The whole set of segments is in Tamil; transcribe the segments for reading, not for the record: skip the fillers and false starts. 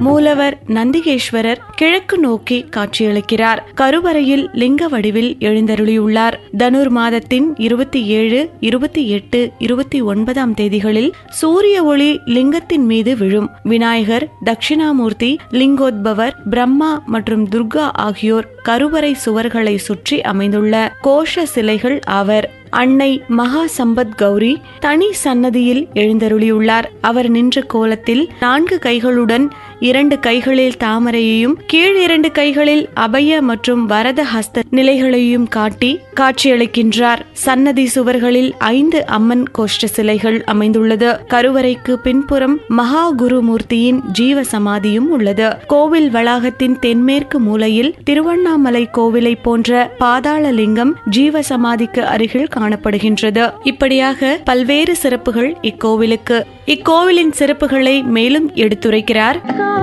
மூலவர் நந்திகேஸ்வரர் கிழக்கு நோக்கி காட்சியளிக்கிறார். கருவறையில் லிங்க வடிவில் எழுந்தருளியுள்ளார். தனுர் மாதத்தின் 27, 28, 29 தேதிகளில் சூரிய ஒளி லிங்கத்தின் மீது விழும். விநாயகர், தட்சிணாமூர்த்தி, லிங்கோத்பவர், பிரம்மா மற்றும் துர்கா ஆகியோர் கருவறை சுவர்களை சுற்றி அமைந்துள்ள கோஷ சிலைகள் ஆவர். அன்னை மகா சம்பத் கௌரி தனி சன்னதியில் எழுந்தருளியுள்ளார். அவர் நின்ற கோலத்தில் 4 கைகளுடன் 2 கைகளில் தாமரையையும் கீழ் 2 கைகளில் அபய மற்றும் வரத ஹஸ்த நிலைகளையும் காட்டி காட்சியளிக்கின்றார். சன்னதி சுவர்களில் 5 அம்மன் கோஷ்ட சிலைகள் அமைந்துள்ளது. கருவறைக்கு பின்புறம் மகா குருமூர்த்தியின் ஜீவ சமாதியும் உள்ளது. கோவில் வளாகத்தின் தென்மேற்கு மூலையில் திருவண்ணாமலை கோவிலை போன்ற பாதாள லிங்கம் ஜீவ சமாதிக்கு அருகில் காணப்படுகின்றது. இப்படியாக பல்வேறு சிறப்புகள் இக்கோவிலுக்கு. இக்கோவிலின் சிறப்புகளை மேலும் எடுத்துரைக்கிறார்.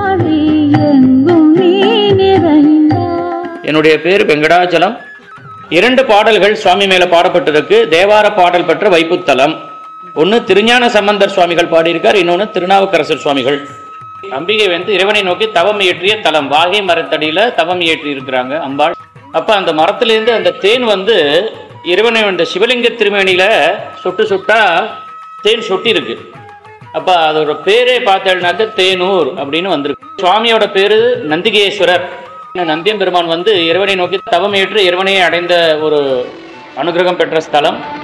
என்னுடைய பேர் வெங்கடாச்சலம். 2 பாடல்கள் சுவாமி மேல பாடப்பட்டிருக்கு. தேவார பாடல் பெற்ற வைப்புத்தலம். ஒன்னு திருஞான சம்பந்தர் சுவாமிகள் பாடியிருக்கார், இன்னொன்னு திருநாவுக்கரசர் சுவாமிகள். அம்பிகை இறைவனை நோக்கி தவம் இயற்றிய தலம். வாகை மரத்தடியில தவம் இயற்றி இருக்கிறாங்க அம்பாள். அப்ப அந்த மரத்திலிருந்து அந்த தேன் இறைவனை சிவலிங்க திருமேனியில சொட்டு சொட்டா தேன் சொட்டி இருக்கு. அப்ப அதோட பேரே பார்த்தேன்னாக்க தேனூர் அப்படின்னு வந்திருக்கு. சுவாமியோட பேரு நந்திகேஸ்வரர். நந்தியம் பெருமான் இறைவனை நோக்கி தவம் ஏற்று இறைவனை அடைந்த ஒரு அனுகிரகம் பெற்ற ஸ்தலம்.